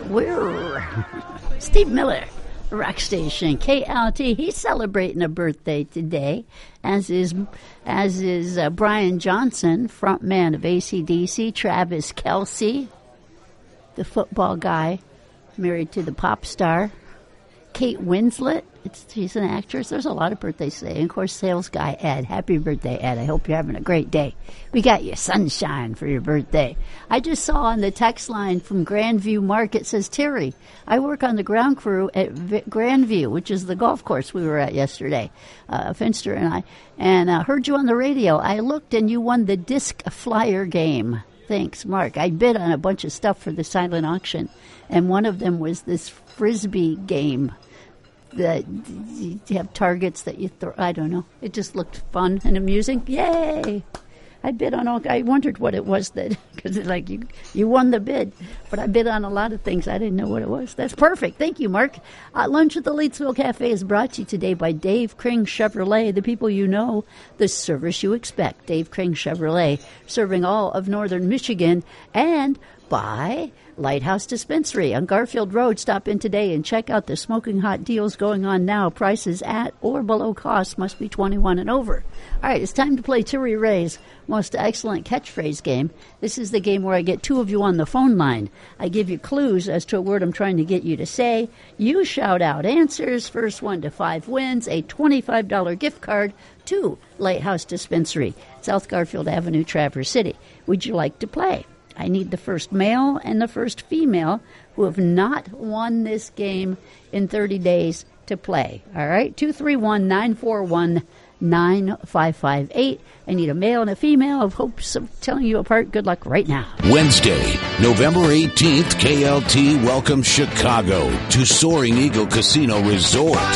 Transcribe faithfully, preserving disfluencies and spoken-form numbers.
We're Steve Miller, rock station K L T. He's celebrating a birthday today, as is as is uh, Brian Johnson, frontman of A C D C. Travis Kelce, the football guy, married to the pop star. Kate Winslet, it's, she's an actress. There's a lot of birthdays today. And, of course, sales guy Ed. Happy birthday, Ed. I hope you're having a great day. We got you sunshine for your birthday. I just saw on the text line from Grandview Market, says, Terry, I work on the ground crew at v- Grandview, which is the golf course we were at yesterday, uh, Finster and I, and uh, heard you on the radio. I looked, and you won the disc flyer game. Thanks, Mark. I bid on a bunch of stuff for the silent auction, and one of them was this Frisbee game that you have targets that you throw. I don't know. It just looked fun and amusing. Yay! I bid on all. I wondered what it was that, because it's like you you won the bid, but I bid on a lot of things. I didn't know what it was. That's perfect. Thank you, Mark. Uh, Lunch at the Leedsville Cafe is brought to you today by Dave Kring Chevrolet, the people you know, the service you expect. Dave Kring Chevrolet, serving all of northern Michigan, and by Lighthouse Dispensary on Garfield Road. Stop in today and check out the smoking hot deals going on now. Prices at or below cost, must be twenty-one and over. All right, it's time to play Terry Ray's most excellent catchphrase game. This is the game where I get two of you on the phone line. I give you clues as to a word I'm trying to get you to say. You shout out answers. First one to five wins a twenty-five dollars gift card to Lighthouse Dispensary, South Garfield Avenue, Traverse City. Would you like to play? I need the first male and the first female who have not won this game in thirty days to play. All right? two three one, nine four one, nine five five eight. I need a male and a female of hopes of telling you apart. Good luck right now. Wednesday, November eighteenth, K L T welcomes Chicago to Soaring Eagle Casino Resort.